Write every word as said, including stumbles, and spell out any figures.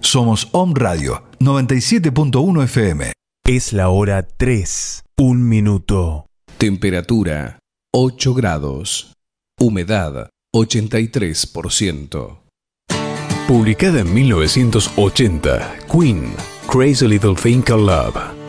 Somos Om Radio noventa y siete punto uno F M. Es la hora tres, un minuto. Temperatura ocho grados. Humedad ochenta y tres por ciento. Publicada en mil novecientos ochenta, Queen, Crazy Little Thing Called Love.